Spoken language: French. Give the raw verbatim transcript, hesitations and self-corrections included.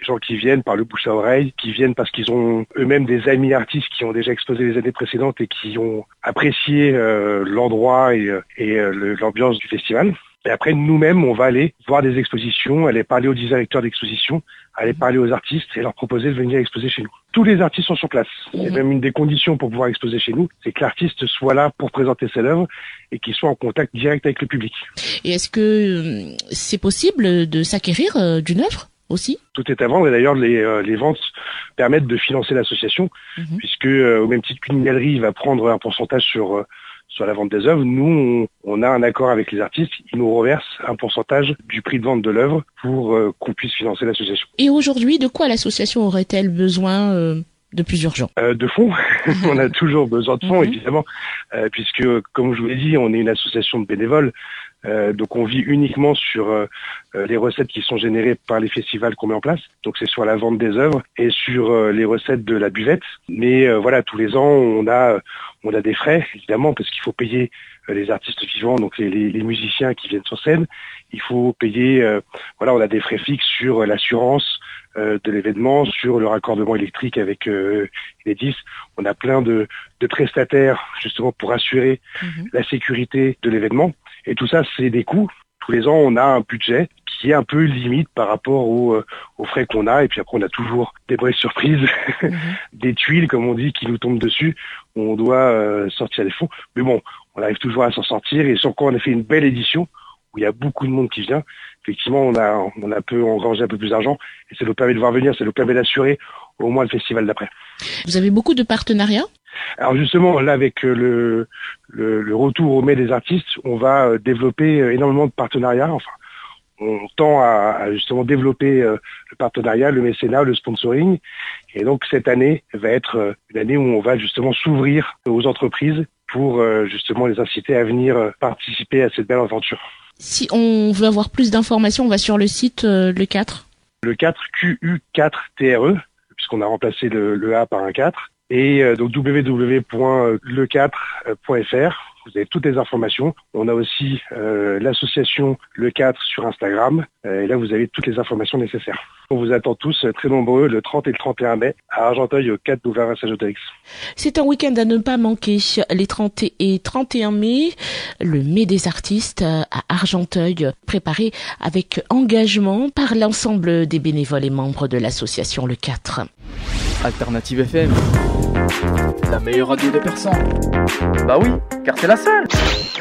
gens qui viennent par le bouche à oreille, qui viennent parce qu'ils ont eux-mêmes des amis artistes qui ont déjà exposé les années précédentes et qui ont apprécié euh, l'endroit et, et euh, le, l'ambiance du festival. Et après, nous-mêmes, on va aller voir des expositions, aller parler aux directeurs d'exposition, aller parler aux artistes et leur proposer de venir exposer chez nous. Tous les artistes sont sur place. Et même une des conditions pour pouvoir exposer chez nous, c'est que l'artiste soit là pour présenter ses œuvres et qu'il soit en contact direct avec le public. Et est-ce que euh, c'est possible de s'acquérir euh, d'une œuvre aussi? Tout est à vendre et d'ailleurs les, euh, les ventes permettent de financer l'association, mmh. puisque euh, au même titre qu'une galerie va prendre un pourcentage sur euh, sur la vente des œuvres, nous, on, on a un accord avec les artistes, ils nous reversent un pourcentage du prix de vente de l'œuvre pour euh, qu'on puisse financer l'association. Et aujourd'hui, de quoi l'association aurait-elle besoin euh, de plus urgent? euh, De fonds. On a toujours besoin de fonds, mm-hmm. évidemment, euh, puisque, comme je vous l'ai dit, on est une association de bénévoles. Euh, donc on vit uniquement sur euh, les recettes qui sont générées par les festivals qu'on met en place. Donc c'est sur la vente des œuvres et sur euh, les recettes de la buvette. Mais euh, voilà, tous les ans on a on a des frais évidemment parce qu'il faut payer euh, les artistes vivants, donc les, les, les musiciens qui viennent sur scène. Il faut payer euh, voilà, on a des frais fixes sur l'assurance euh, de l'événement, sur le raccordement électrique avec euh, les disques. On a plein de, de prestataires justement pour assurer mmh. la sécurité de l'événement. Et tout ça, c'est des coûts. Tous les ans, on a un budget qui est un peu limite par rapport aux, euh, aux frais qu'on a. Et puis après, on a toujours des mauvaises surprises, mmh. des tuiles, comme on dit, qui nous tombent dessus. On doit euh, sortir les fonds. Mais bon, on arrive toujours à s'en sortir. Et sur quoi on a fait une belle édition, où il y a beaucoup de monde qui vient. Effectivement, on a, on a peu engrangé un peu plus d'argent. Et ça nous permet de voir venir, ça nous permet d'assurer au moins le festival d'après. Vous avez beaucoup de partenariats ? Alors justement, là, avec le, le, le retour au mai des artistes, on va développer énormément de partenariats. Enfin, on tend à, à justement développer le partenariat, le mécénat, le sponsoring. Et donc, cette année va être une année où on va justement s'ouvrir aux entreprises pour justement les inciter à venir participer à cette belle aventure. Si on veut avoir plus d'informations, on va sur le site euh, le quatre. Le quatre, Q U quatre T R E, puisqu'on a remplacé le, le A par un quatre. Et euh, donc w w w point le quatre point f r, vous avez toutes les informations. On a aussi euh, l'association Le quatre sur Instagram. Euh, et là, vous avez toutes les informations nécessaires. On vous attend tous très nombreux le trente et le trente et un mai à Argenteuil au quatre boulevard Saint-Géotélix. C'est un week-end à ne pas manquer. Les trente et trente et un mai, le mai des artistes à Argenteuil, préparé avec engagement par l'ensemble des bénévoles et membres de l'association Le quatre. Alternative F M, la meilleure radio de personnes. Bah oui, car c'est la seule.